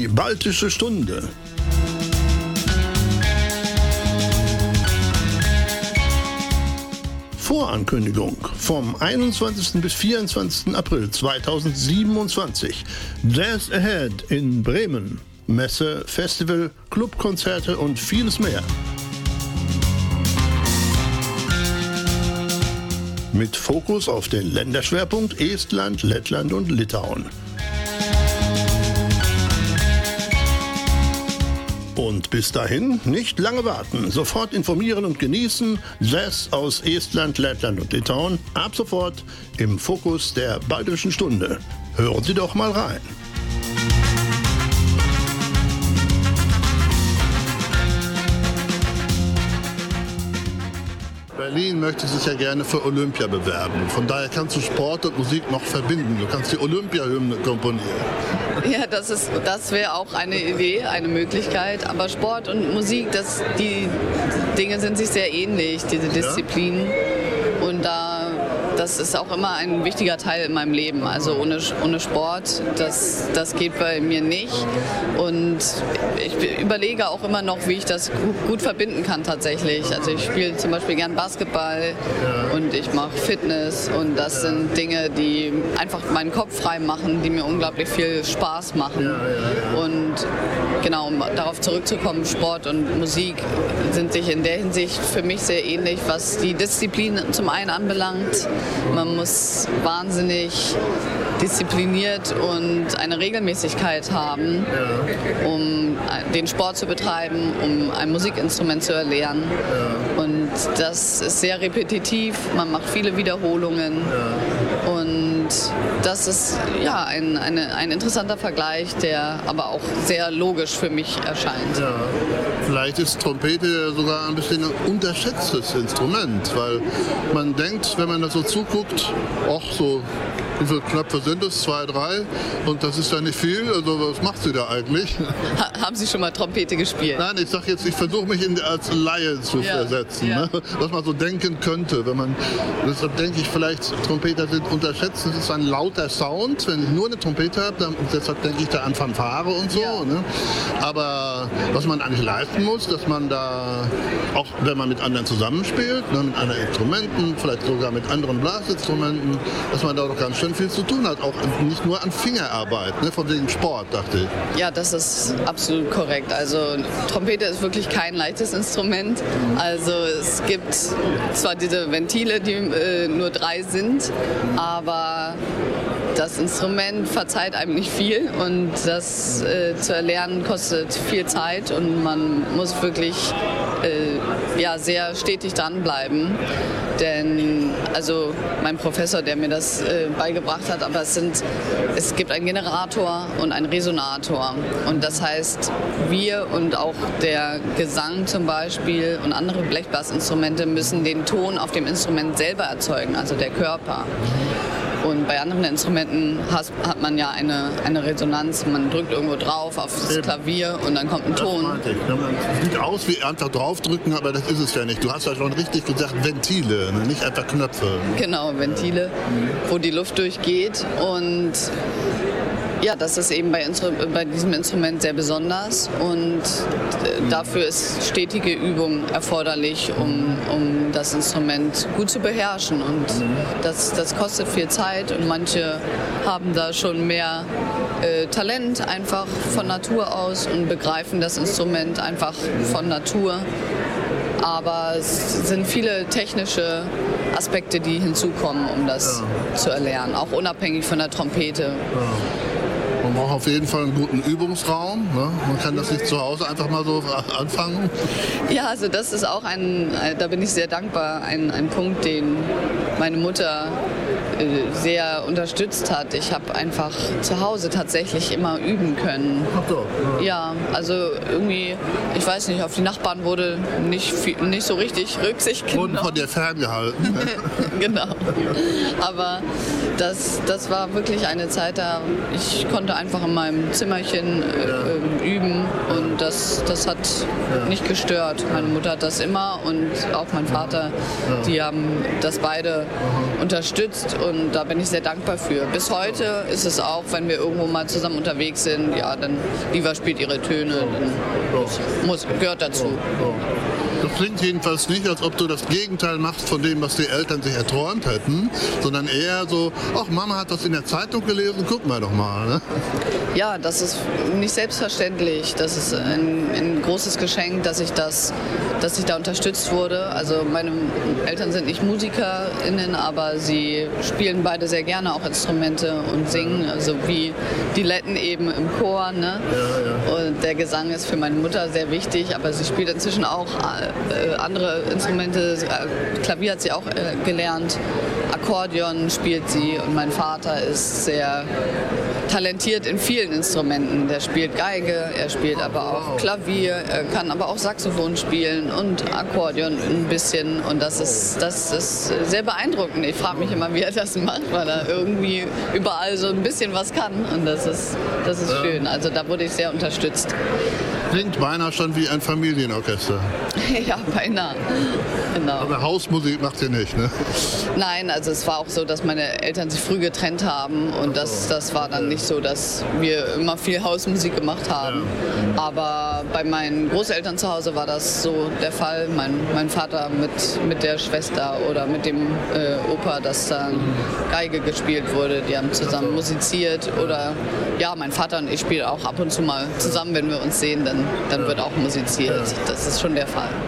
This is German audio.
Baltische Stunde. Vorankündigung vom 21. bis 24. April 2027. Jazz Ahead in Bremen. Messe, Festival, Clubkonzerte und vieles mehr. Mit Fokus auf den Länderschwerpunkt Estland, Lettland und Litauen. Und bis dahin nicht lange warten, sofort informieren und genießen. Jazz aus Estland, Lettland und Litauen ab sofort im Fokus der Baltischen Stunde. Hören Sie doch mal rein. Berlin möchte sich ja gerne für Olympia bewerben. Von daher kannst du Sport und Musik noch verbinden. Du kannst die Olympiahymne komponieren. Ja, das wäre auch eine Idee, eine Möglichkeit. Aber Sport und Musik, die Dinge sind sich sehr ähnlich, diese Disziplinen. Ja? Und das ist auch immer ein wichtiger Teil in meinem Leben. Also ohne Sport, das geht bei mir nicht. Und ich überlege auch immer noch, wie ich das gut verbinden kann tatsächlich. Also ich spiele zum Beispiel gern Basketball und ich mache Fitness. Und das sind Dinge, die einfach meinen Kopf frei machen, die mir unglaublich viel Spaß machen. Und genau, um darauf zurückzukommen, Sport und Musik sind sich in der Hinsicht für mich sehr ähnlich, was die Disziplin zum einen anbelangt. Man muss wahnsinnig diszipliniert und eine Regelmäßigkeit haben, um den Sport zu betreiben, um ein Musikinstrument zu erlernen. Und das ist sehr repetitiv, man macht viele Wiederholungen. Und das ist ja ein interessanter Vergleich, der aber auch sehr logisch für mich erscheint. Ja. Vielleicht ist Trompete sogar ein bisschen ein unterschätztes Instrument, weil man denkt, wenn man da so zuguckt, ach so, wie viele Knöpfe sind es? 2, 3? Und das ist ja nicht viel. Also was macht sie da eigentlich? Haben Sie schon mal Trompete gespielt? Nein, ich sag jetzt, ich versuche mich als Laie zu versetzen. Ja. Ne? Was man so denken könnte. Deshalb denke ich vielleicht, Trompeter sind unterschätzt. Das ist ein lauter Sound. Wenn ich nur eine Trompete habe, deshalb denke ich da an Fanfare und so. Ja. Ne? Aber was man eigentlich leisten muss, dass man da, auch wenn man mit anderen zusammenspielt, ne, mit anderen Instrumenten, vielleicht sogar mit anderen Blasinstrumenten, dass man da doch ganz schön viel zu tun hat, auch nicht nur an Fingerarbeit, ne, von wegen Sport, dachte ich. Ja, das ist absolut korrekt. Also Trompete ist wirklich kein leichtes Instrument. Also es gibt zwar diese Ventile, die nur 3 sind, aber das Instrument verzeiht einem nicht viel und das zu erlernen kostet viel Zeit und man muss wirklich sehr stetig dranbleiben. Denn also mein Professor, der mir das beigebracht hat, aber es gibt einen Generator und einen Resonator. Und das heißt, wir und auch der Gesang zum Beispiel und andere Blechblasinstrumente müssen den Ton auf dem Instrument selber erzeugen, also der Körper. Und bei anderen Instrumenten hat man ja eine Resonanz. Man drückt irgendwo drauf auf das Klavier und dann kommt ein Ton. Das sieht aus wie einfach draufdrücken, aber das ist es ja nicht. Du hast ja schon richtig gesagt, Ventile, nicht einfach Knöpfe. Genau, Ventile, wo die Luft durchgeht. Und ja, das ist eben bei diesem Instrument sehr besonders und dafür ist stetige Übung erforderlich, um das Instrument gut zu beherrschen und das kostet viel Zeit und manche haben da schon mehr Talent einfach von Natur aus und begreifen das Instrument einfach von Natur. Aber es sind viele technische Aspekte, die hinzukommen, um das zu erlernen, auch unabhängig von der Trompete. Ja. Man braucht auf jeden Fall einen guten Übungsraum. Ne? Man kann das nicht zu Hause einfach mal so anfangen. Ja, also das ist auch da bin ich sehr dankbar, ein Punkt, den meine Mutter sehr unterstützt hat. Ich habe einfach zu Hause tatsächlich immer üben können. Ach so, ja, also irgendwie, ich weiß nicht, auf die Nachbarn wurde nicht so richtig Rücksicht genommen. Wurden von dir ferngehalten. Genau. Aber das war wirklich eine Zeit, da ich konnte einfach in meinem Zimmerchen üben und das hat nicht gestört. Meine Mutter hat das immer und auch mein Vater, die haben das beide unterstützt und da bin ich sehr dankbar für. Bis heute ist es auch, wenn wir irgendwo mal zusammen unterwegs sind, ja, dann Liva spielt ihre Töne, dann gehört dazu. Das klingt jedenfalls nicht, als ob du das Gegenteil machst von dem, was die Eltern sich erträumt hätten, sondern eher so, ach, Mama hat das in der Zeitung gelesen, guck mal doch mal. Ne? Ja, das ist nicht selbstverständlich. Das ist ein großes Geschenk, dass ich da unterstützt wurde. Also meine Eltern sind nicht MusikerInnen, aber sie spielen beide sehr gerne auch Instrumente und singen, also wie die Letten eben im Chor. Ne? Ja. Und der Gesang ist für meine Mutter sehr wichtig, aber sie spielt inzwischen auch andere Instrumente. Klavier hat sie auch gelernt, Akkordeon spielt sie und mein Vater ist sehr talentiert in vielen Instrumenten. Der spielt Geige, er spielt aber auch Klavier, er kann aber auch Saxophon spielen und Akkordeon ein bisschen und das ist sehr beeindruckend. Ich frage mich immer, wie er das macht, weil er irgendwie überall so ein bisschen was kann und das ist schön. Also da wurde ich sehr unterstützt. Klingt beinahe schon wie ein Familienorchester. Ja, beinahe. Genau. Aber Hausmusik macht ihr nicht, ne? Nein, also es war auch so, dass meine Eltern sich früh getrennt haben und das war dann nicht so, dass wir immer viel Hausmusik gemacht haben. Ja. Aber bei meinen Großeltern zu Hause war das so der Fall. Mein Vater mit der Schwester oder mit dem Opa, dass dann Geige gespielt wurde. Die haben zusammen musiziert oder ja, mein Vater und ich spielen auch ab und zu mal zusammen, wenn wir uns sehen, dann wird auch musiziert. Das ist schon der Fall.